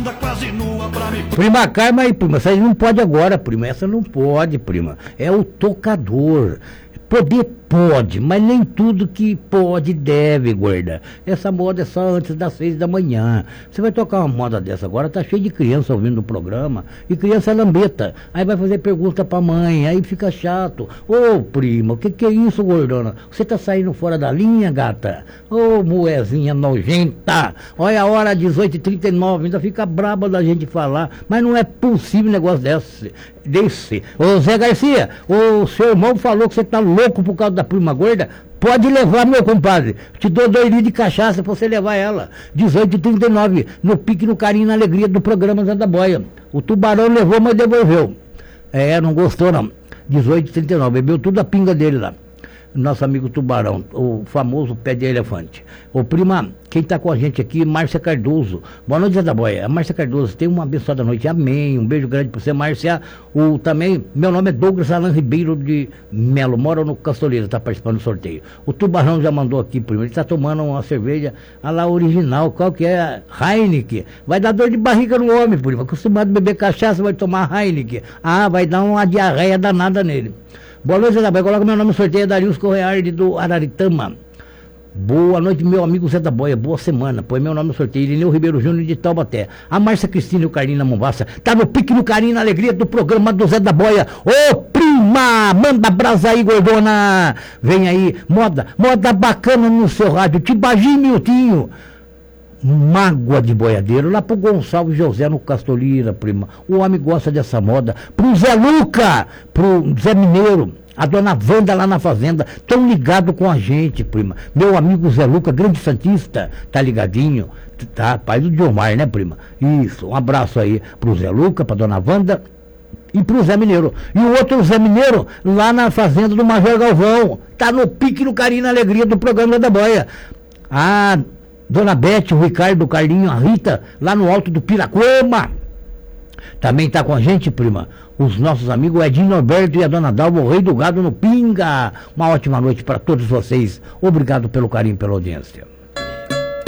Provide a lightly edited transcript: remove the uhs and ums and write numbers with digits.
anda quase nua pra me... Prima Carma aí, prima, essa aí não pode agora, prima, essa não pode, prima. É o tocador. Poder pode, mas nem tudo que pode deve, gorda. Essa moda é só antes das 6 da manhã. Você vai tocar uma moda dessa agora, tá cheio de criança ouvindo o programa, e criança é lambeta. Aí vai fazer pergunta pra mãe, aí fica chato. Ô, prima, o que é isso, gordona? Você tá saindo fora da linha, gata? Ô, moezinha nojenta. Olha a hora, 18h39, ainda fica braba da gente falar, mas não é possível um negócio desse. Ô, Zé Garcia, o seu irmão falou que você tá louco por causa da prima gorda. Pode levar, meu compadre. Te dou 2 litros de cachaça pra você levar ela. 18h39, no pique, no carinho, na alegria do programa Zé da Boia. O tubarão levou, mas devolveu. Não gostou não. 18h39, bebeu tudo a pinga dele lá. Nosso amigo Tubarão, o famoso pé de elefante. Ô, prima, quem tá com a gente aqui, Márcia Cardoso. Boa noite, Zé da Boia. A Márcia Cardoso, tem uma abençoada noite. Amém. Um beijo grande pra você, Márcia. Também, meu nome é Douglas Alan Ribeiro de Melo, mora no Castoleiro, tá participando do sorteio. O Tubarão já mandou aqui, prima. Ele tá tomando uma cerveja a lá original. Qual que é? Heineken. Vai dar dor de barriga no homem, prima. Acostumado a beber cachaça, vai tomar Heineken. Vai dar uma diarreia danada nele. Boa noite, Zé da Boia. Coloca meu nome no sorteio, Darius Correardi do Araritama. Boa noite, meu amigo Zé da Boia. Boa semana. Põe meu nome no sorteio. Irineu Ribeiro Júnior de Taubaté. A Márcia Cristina e o Carlinho na Mombasa. Tá no pique, no carinho, na alegria do programa do Zé da Boia. Ô, prima! Manda brasa aí, gordona! Vem aí. Moda bacana no seu rádio. Tibagi Miltinho. Mágoa de boiadeiro, lá pro Gonçalves José no Castolira, prima. O homem gosta dessa moda. Pro Zé Luca, pro Zé Mineiro, a dona Wanda lá na fazenda, tão ligado com a gente, prima. Meu amigo Zé Luca, grande santista, tá ligadinho? Tá, pai do Diomar, né, prima? Isso, um abraço aí pro Zé Luca, pra dona Wanda e pro Zé Mineiro. E o outro Zé Mineiro, lá na fazenda do Major Galvão, tá no pique, no carinho, na alegria do programa da Boia. Dona Bete, o Ricardo, o Carlinho, a Rita, lá no alto do Piracoma. Também tá com a gente, prima, os nossos amigos Edinho Norberto e a Dona Dalva, o Rei do Gado no Pinga. Uma ótima noite para todos vocês. Obrigado pelo carinho, pela audiência.